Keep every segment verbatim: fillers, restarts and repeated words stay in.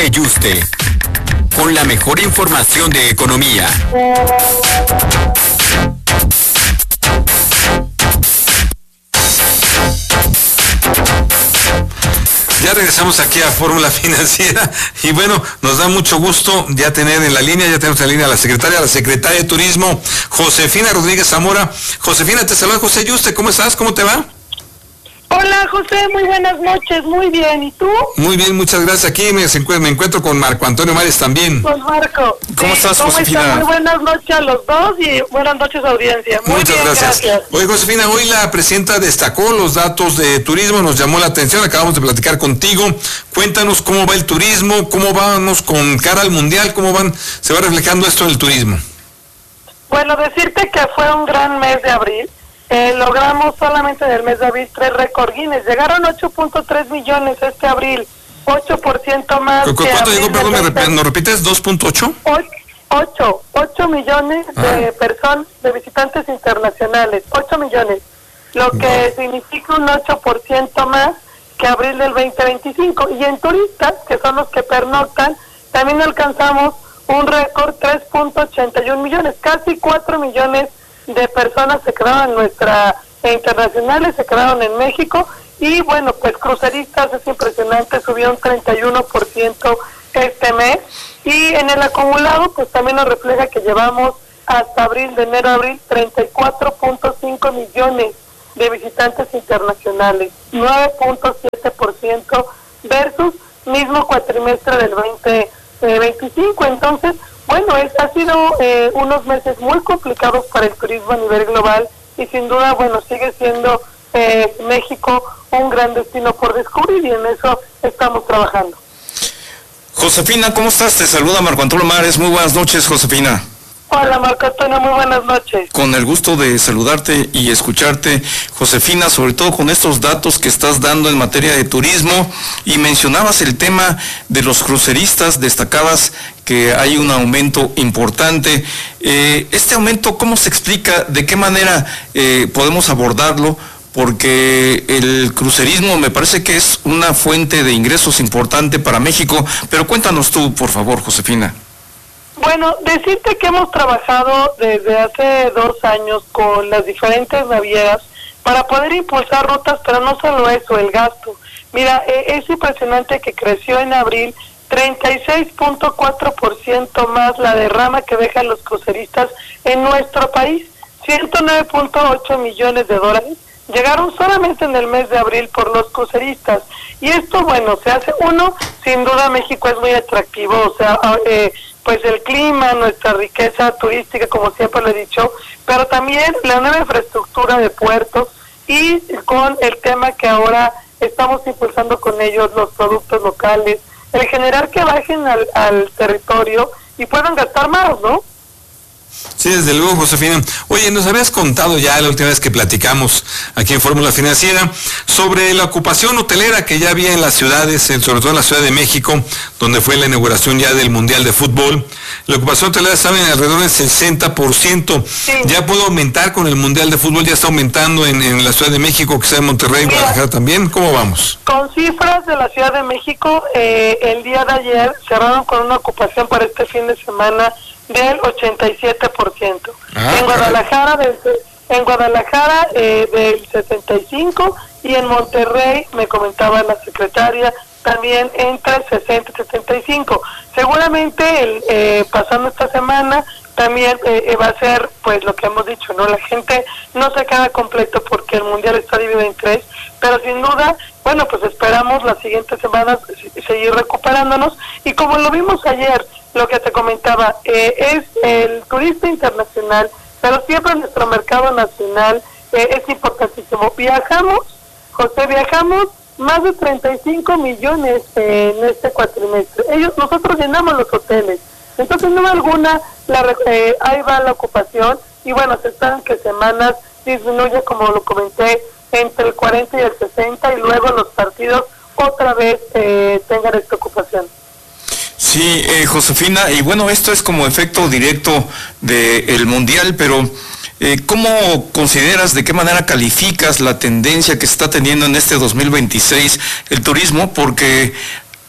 Yuste, con la mejor información de economía. Ya regresamos aquí a Fórmula Financiera y bueno, nos da mucho gusto ya tener en la línea, ya tenemos en la línea a la secretaria, la secretaria de Turismo, Josefina Rodríguez Zamora. Josefina, te saluda José Yuste, ¿cómo estás? ¿Cómo te va? Hola José, muy buenas noches, muy bien, ¿y tú? Muy bien, muchas gracias. Aquí me, me encuentro con Marco Antonio Mares también. Con Marco. ¿Cómo sí, estás, ¿cómo Josefina? Están? Muy buenas noches a los dos y buenas noches audiencia. Muy muchas bien, gracias. gracias. Oye, Josefina, hoy la presidenta destacó los datos de turismo, nos llamó la atención, acabamos de platicar contigo. Cuéntanos cómo va el turismo, cómo vamos con cara al mundial, cómo van, se va reflejando esto en el turismo. Bueno, decirte que fue un gran mes de abril. Eh, logramos solamente en el mes de abril tres récord Guinness. Llegaron ocho punto tres millones este abril, ocho por ciento más. ¿Cu ¿Cuánto llegó? Perdón, ¿me rep ¿nos repites? ¿dos punto ocho? ocho, ocho millones ah. de personas, de visitantes internacionales, ocho millones, lo que no. significa un ocho por ciento más que abril del veinte veinticinco. Y en turistas, que son los que pernoctan, también alcanzamos un récord, tres punto ochenta y uno millones, casi cuatro millones de personas se quedaron en nuestra, e internacionales, se quedaron en México, y bueno, pues cruceristas es impresionante, subió un treinta y uno por ciento este mes, y en el acumulado pues también nos refleja que llevamos hasta abril, de enero a abril, treinta y cuatro punto cinco millones de visitantes internacionales, nueve punto siete por ciento versus mismo cuatrimestre del veinte veinticinco, entonces bueno, es, ha sido eh, unos meses muy complicados para el turismo a nivel global y sin duda, bueno, sigue siendo eh, México un gran destino por descubrir y en eso estamos trabajando. Josefina, ¿cómo estás? Te saluda Marco Antonio Mares. Muy buenas noches, Josefina. Hola Marco Antonio, muy buenas noches. Con el gusto de saludarte y escucharte, Josefina, sobre todo con estos datos que estás dando en materia de turismo, y mencionabas el tema de los cruceristas, destacabas que hay un aumento importante. Eh, este aumento, ¿cómo se explica? ¿De qué manera eh, podemos abordarlo? Porque el crucerismo me parece que es una fuente de ingresos importante para México, pero cuéntanos tú, por favor, Josefina. Bueno, decirte que hemos trabajado desde hace dos años con las diferentes navieras para poder impulsar rutas, pero no solo eso, el gasto. Mira, eh, es impresionante que creció en abril treinta y seis punto cuatro por ciento más la derrama que dejan los cruceristas en nuestro país, ciento nueve punto ocho millones de dólares. Llegaron solamente en el mes de abril por los cruceristas. Y esto, bueno, se hace, uno, sin duda México es muy atractivo, o sea, eh, pues el clima, nuestra riqueza turística, como siempre lo he dicho, pero también la nueva infraestructura de puertos y con el tema que ahora estamos impulsando con ellos, los productos locales, el generar que bajen al, al territorio y puedan gastar más, ¿no? Sí, desde luego, Josefina. Oye, nos habías contado ya la última vez que platicamos aquí en Fórmula Financiera sobre la ocupación hotelera que ya había en las ciudades, sobre todo en la Ciudad de México, donde fue la inauguración ya del Mundial de Fútbol. La ocupación hotelera estaba en alrededor del sesenta por ciento. Sí. Ya pudo aumentar con el Mundial de Fútbol, ya está aumentando en, en la Ciudad de México, que sea en Monterrey, Mira, Guadalajara también. ¿Cómo vamos? Con cifras de la Ciudad de México, eh, el día de ayer cerraron con una ocupación para este fin de semana del ochenta y siete por ciento. Ah, en Guadalajara del, en Guadalajara eh, del setenta y cinco por ciento y en Monterrey, me comentaba la secretaria, también entre sesenta y setenta y cinco. Seguramente el, eh, pasando esta semana también eh, va a ser pues lo que hemos dicho, ¿no? La gente no se queda completo porque el mundial está dividido en tres, pero sin duda, bueno, pues esperamos las siguientes semanas seguir recuperándonos y como lo vimos ayer, lo que te comentaba, eh, es el turista internacional, pero siempre nuestro mercado nacional eh, es importantísimo. Viajamos, José, viajamos más de treinta y cinco millones eh, en este cuatrimestre. Ellos, nosotros llenamos los hoteles. Entonces, no alguna, la, eh, ahí va la ocupación y bueno, se esperan que semanas disminuya, como lo comenté, entre el cuarenta y el sesenta y luego los partidos otra vez eh, tengan esta ocupación. Sí, eh, Josefina, y bueno, esto es como efecto directo del Mundial, pero eh, ¿cómo consideras, de qué manera calificas la tendencia que está teniendo en este dos mil veintiséis el turismo? Porque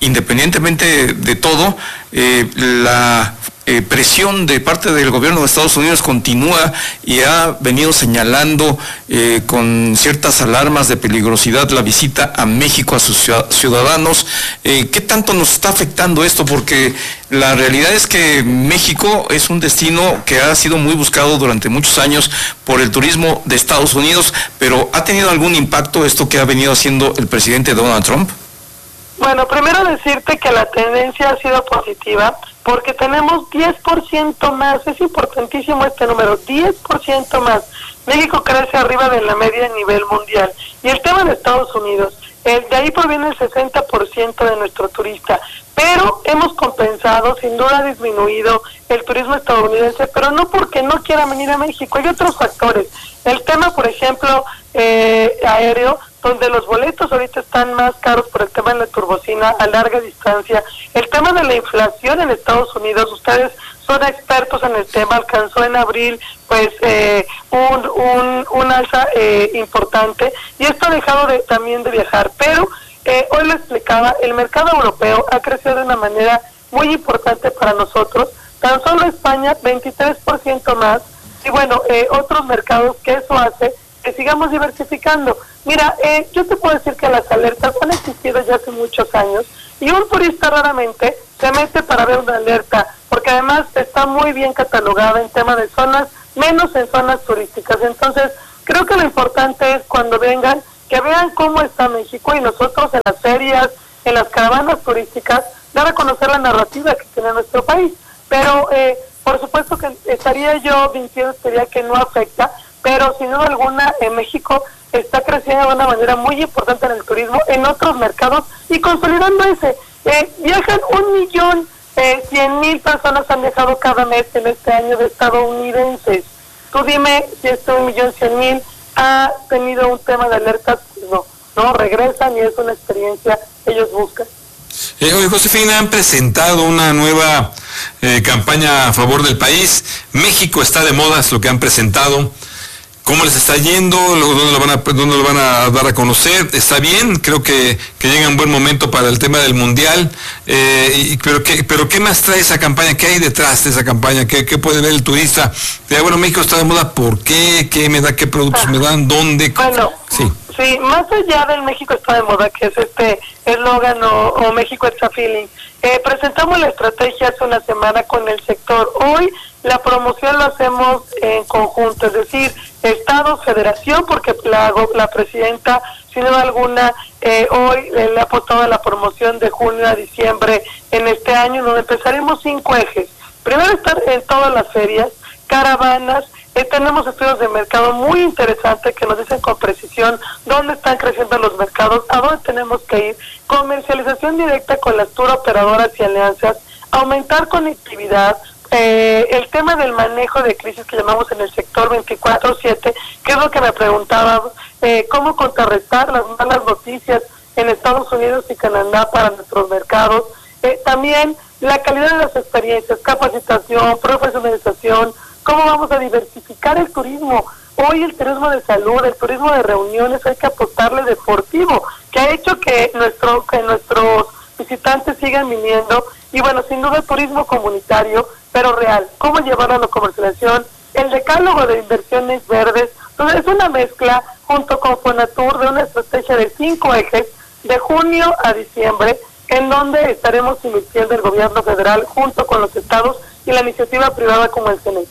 independientemente de todo, eh, la Eh, presión de parte del gobierno de Estados Unidos continúa y ha venido señalando eh, con ciertas alarmas de peligrosidad la visita a México a sus ciudadanos. Eh, ¿Qué tanto nos está afectando esto? Porque la realidad es que México es un destino que ha sido muy buscado durante muchos años por el turismo de Estados Unidos, pero ¿ha tenido algún impacto esto que ha venido haciendo el presidente Donald Trump? Bueno, primero decirte que la tendencia ha sido positiva, porque tenemos diez por ciento más, es importantísimo este número, diez por ciento más. México crece arriba de la media a nivel mundial. Y el tema de Estados Unidos, el, de ahí proviene el sesenta por ciento de nuestro turista, pero hemos compensado, sin duda ha disminuido el turismo estadounidense, pero no porque no quieran venir a México, hay otros factores. El tema, por ejemplo, eh, aéreo, donde los boletos ahorita están más caros por el tema de la turbocina a larga distancia. El tema de la inflación en Estados Unidos, ustedes son expertos en el tema, alcanzó en abril pues eh, un, un, un alza eh, importante, y esto ha dejado de, también de viajar. Pero eh, hoy lo explicaba, el mercado europeo ha crecido de una manera muy importante para nosotros, tan solo España veintitrés por ciento más, y bueno, eh, otros mercados que eso hace que sigamos diversificando. Mira, eh, yo te puedo decir que las alertas han existido ya hace muchos años, y un turista raramente se mete para ver una alerta, porque además está muy bien catalogada en tema de zonas, menos en zonas turísticas. Entonces, creo que lo importante es cuando vengan, que vean cómo está México, y nosotros en las ferias, en las caravanas turísticas, dar a conocer la narrativa que tiene nuestro país. Pero, eh, por supuesto que estaría yo mintiendo, diría que no afecta, pero sin duda alguna en México está creciendo de una manera muy importante en el turismo, en otros mercados, y consolidando ese. Eh, viajan un millón, eh, cien mil personas han viajado cada mes en este año de estadounidenses. Tú dime si este un millón cien mil ha tenido un tema de alertas. No, no, regresan y es una experiencia que ellos buscan. Eh, oye, Josefina, han presentado una nueva eh, campaña a favor del país. México está de moda, es lo que han presentado. ¿Cómo les está yendo? ¿Dónde lo van a, dónde lo van a dar a conocer? ¿Está bien? Creo que, que llega un buen momento para el tema del Mundial. Eh, y, pero, ¿qué, pero ¿qué más trae esa campaña? ¿Qué hay detrás de esa campaña? ¿Qué, qué puede ver el turista? Ya, bueno, México está de moda. ¿Por qué? ¿Qué me da? ¿Qué productos me dan? ¿Dónde? Bueno, sí. Sí, más allá del México está de moda, que es este eslogan o, o México está feeling, eh, presentamos la estrategia hace una semana con el sector. Hoy la promoción lo hacemos en conjunto, es decir, Estado, Federación, porque la, la presidenta, sin duda alguna, eh, hoy le ha apostado a la promoción de junio a diciembre en este año, donde empezaremos cinco ejes. Primero, estar en todas las ferias, caravanas. Eh, tenemos estudios de mercado muy interesantes que nos dicen con precisión dónde están creciendo los mercados, a dónde tenemos que ir, comercialización directa con las tour operadoras y alianzas, aumentar conectividad, eh, el tema del manejo de crisis que llamamos en el sector veinticuatro siete, que es lo que me preguntaba, eh, cómo contrarrestar las malas noticias en Estados Unidos y Canadá para nuestros mercados, eh, también la calidad de las experiencias, capacitación, profesionalización, cómo vamos a diversificar el turismo. Hoy el turismo de salud, el turismo de reuniones, hay que apostarle deportivo, que ha hecho que nuestro que nuestros visitantes sigan viniendo. Y bueno, sin duda el turismo comunitario, pero real. ¿Cómo llevarlo a la comercialización? El decálogo de inversiones verdes. Entonces es una mezcla junto con Fonatur de una estrategia de cinco ejes de junio a diciembre, en donde estaremos invirtiendo el gobierno federal junto con los estados y la iniciativa privada como el C N E.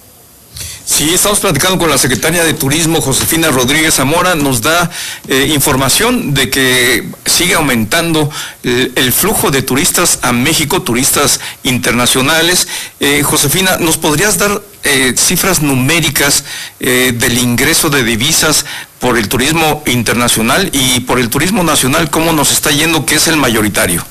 Sí, estamos platicando con la secretaria de Turismo, Josefina Rodríguez Zamora. Nos da eh, información de que sigue aumentando el, el flujo de turistas a México, turistas internacionales. Eh, Josefina, ¿nos podrías dar eh, cifras numéricas eh, del ingreso de divisas por el turismo internacional y por el turismo nacional? ¿Cómo nos está yendo, que es el mayoritario?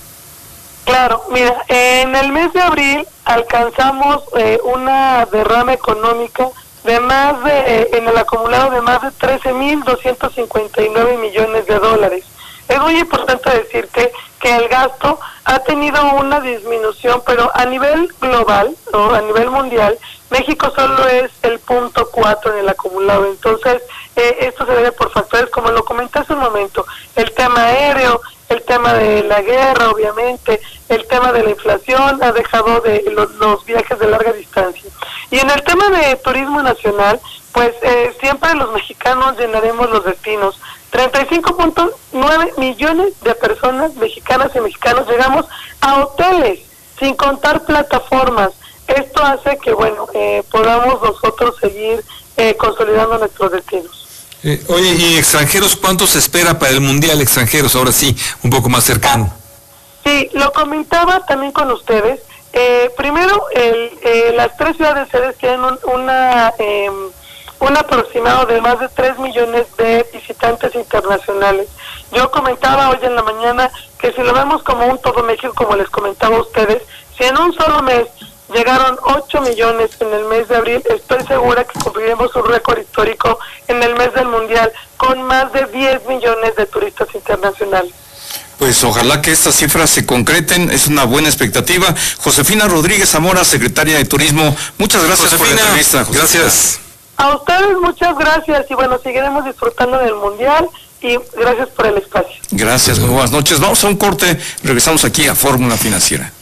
Claro, mira, en el mes de abril alcanzamos eh, una derrama económica de más de, eh, en el acumulado de más de trece mil doscientos cincuenta y nueve millones de dólares. Es muy importante decirte que el gasto ha tenido una disminución, pero a nivel global, o a nivel mundial, México solo es el punto cuatro en el acumulado. Entonces, eh, esto se debe por factores, como lo comenté hace un momento, el tema aéreo, el tema de la guerra, obviamente, el tema de la inflación ha dejado de los, los viajes de larga distancia. Y en el tema de turismo nacional, pues eh, siempre los mexicanos llenaremos los destinos. treinta y cinco punto nueve millones de personas mexicanas y mexicanos llegamos a hoteles, sin contar plataformas. Esto hace que, bueno, eh, podamos nosotros seguir eh, consolidando nuestros destinos. Eh, oye, ¿y extranjeros cuántos se espera para el Mundial extranjeros? Ahora sí, un poco más cercano. Sí, lo comentaba también con ustedes. Eh, primero, el, eh, las tres ciudades sedes tienen un, una... Eh, un aproximado de más de tres millones de visitantes internacionales. Yo comentaba hoy en la mañana que si lo vemos como un todo México, como les comentaba a ustedes, si en un solo mes llegaron ocho millones en el mes de abril, estoy segura que cumpliremos un récord histórico en el mes del Mundial, con más de diez millones de turistas internacionales. Pues ojalá que estas cifras se concreten, es una buena expectativa. Josefina Rodríguez Zamora, secretaria de Turismo, muchas gracias Josefina, por la entrevista. Josefina. Gracias. A ustedes muchas gracias y bueno, seguiremos disfrutando del Mundial y gracias por el espacio. Gracias, muy buenas noches. Vamos a un corte, regresamos aquí a Fórmula Financiera.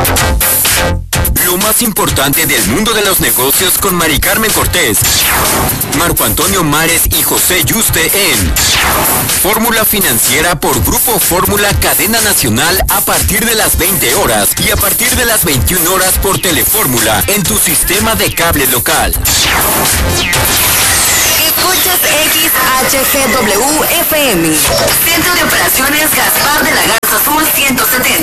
Lo más importante del mundo de los negocios con Mari Carmen Cortés, Marco Antonio Mares y José Yuste en Fórmula Financiera por Grupo Fórmula Cadena Nacional a partir de las veinte horas y a partir de las veintiuna horas por Telefórmula en tu sistema de cable local. Escuchas X H G W F M, Centro de Operaciones Gaspar de la Garza Azul ciento setenta.